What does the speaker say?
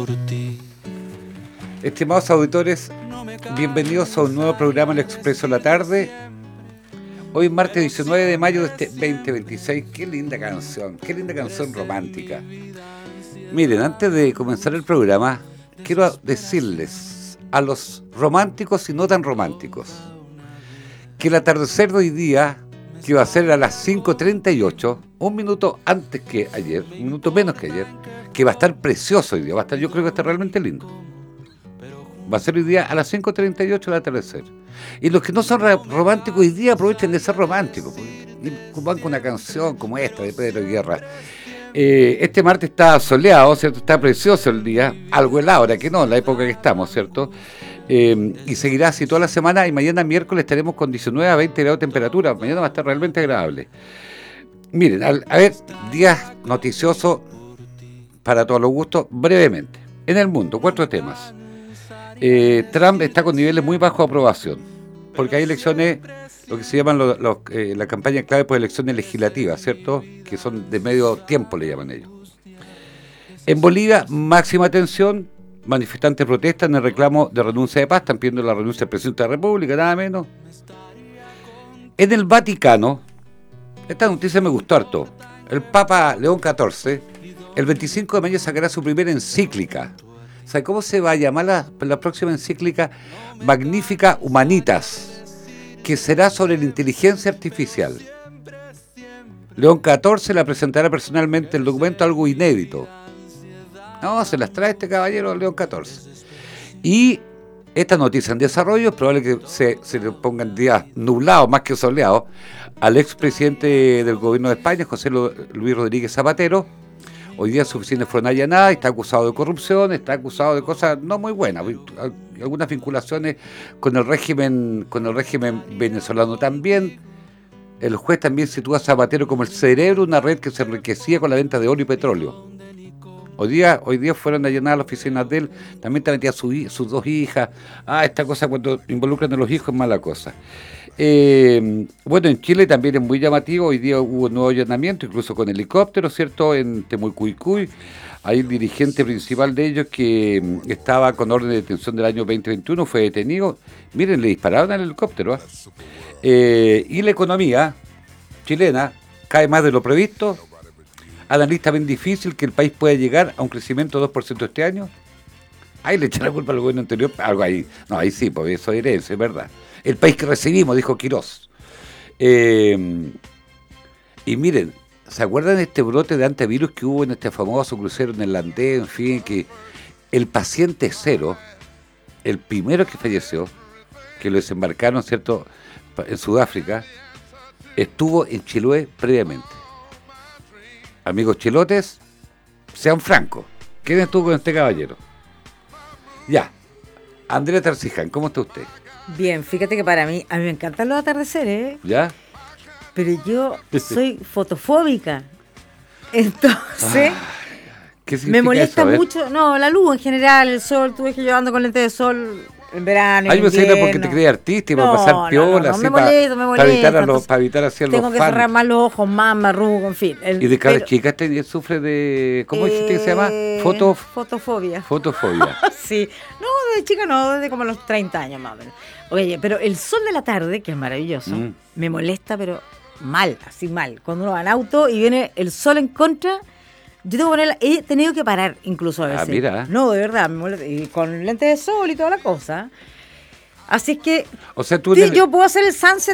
Estimados auditores, bienvenidos a un nuevo programa El Expreso de la Tarde. Hoy martes 19 de mayo de este 2026. Qué linda canción romántica. Miren, antes de comenzar el programa, quiero decirles a los románticos y no tan románticos que el atardecer de hoy día, que va a ser a las 5:38, un minuto antes que ayer, un minuto menos que ayer, que va a estar precioso hoy día, yo creo que va a estar realmente lindo. Va a ser hoy día a las 5:38 del atardecer. Y los que no son románticos hoy día aprovechen de ser románticos, y van con una canción como esta de Pedro Guerra. Este martes está soleado, ¿cierto? Está precioso el día, algo helado, ahora que no, en la época que estamos, ¿cierto? Y seguirá así toda la semana, y mañana miércoles estaremos con 19 a 20 grados de temperatura. Mañana va a estar realmente agradable. Miren, a ver, días noticiosos para todos los gustos, brevemente. En el mundo, 4 temas. Trump está con niveles muy bajos de aprobación, porque hay elecciones, lo que se llaman la campaña clave por elecciones legislativas, ¿cierto? Que son de medio tiempo, le llaman ellos. En Bolivia, máxima tensión. Manifestantes protestan en el reclamo de renuncia de paz, están pidiendo la renuncia del presidente de la República, nada menos. En el Vaticano, esta noticia me gustó harto. El Papa León XIV, el 25 de mayo sacará su primera encíclica. ¿Sabe cómo se va a llamar la próxima encíclica? Magnificat Humanitas, que será sobre la inteligencia artificial. León XIV la presentará personalmente el documento, algo inédito. No, se las trae este caballero León XIV. Y esta noticia en desarrollo, es probable que se le pongan días nublados más que soleados al expresidente del gobierno de España, José Luis Rodríguez Zapatero. Hoy día sus oficinas fueron allanadas, está acusado de corrupción, está acusado de cosas no muy buenas, algunas vinculaciones con el régimen venezolano también. El juez también sitúa a Zapatero como el cerebro de una red que se enriquecía con la venta de oro y petróleo. Hoy día fueron allanadas las oficinas de él, también te metía sus 2 hijas. Esta cosa cuando involucran a los hijos es mala cosa. Bueno, en Chile también es muy llamativo, hoy día hubo un nuevo allanamiento, incluso con helicóptero, ¿cierto? En Temucuicui, hay el dirigente principal de ellos que estaba con orden de detención del año 2021, fue detenido. Miren, le dispararon al helicóptero. Y la economía chilena cae más de lo previsto. Analistas ven difícil que el país pueda llegar a un crecimiento de 2% este año. Ahí le echan la culpa al gobierno anterior, algo ahí. No, ahí sí, porque eso es herencia, es verdad. El país que recibimos, dijo Quirós. Y miren, ¿se acuerdan de este brote de antivirus que hubo en este famoso crucero neerlandés? En fin, que el paciente cero, el primero que falleció, que lo desembarcaron, ¿cierto?, en Sudáfrica, estuvo en Chiloé previamente. Amigos chilotes, sean francos. ¿Quién estuvo con este caballero? Ya. Andrea Tarciján, ¿cómo está usted? Bien, fíjate que a mí me encantan los atardeceres, ¿Ya? pero yo soy fotofóbica. Entonces, ¿qué significa me molesta eso? mucho, no, la luz en general, el sol, tú ves que yo ando con lentes de sol en verano, en yo pensé que era porque invierno. te crees artista y para pasar piola, así, me molesta. para evitar hacer los tengo que cerrar más los ojos, más me arrugo, en fin. Y de cada chica sufre de... ¿Cómo dijiste que se llama? Fotofobia. Fotofobia. Sí. No, desde chica no, desde como los 30 años más o menos. Oye, pero el sol de la tarde, que es maravilloso, me molesta, pero mal, así mal. Cuando uno va en auto y viene el sol en contra, yo tengo que ponerla, he tenido que parar incluso a veces. Mira. No, de verdad, me molesta, y con lentes de sol y toda la cosa. Así es que o sea, tú yo puedo hacer el sunset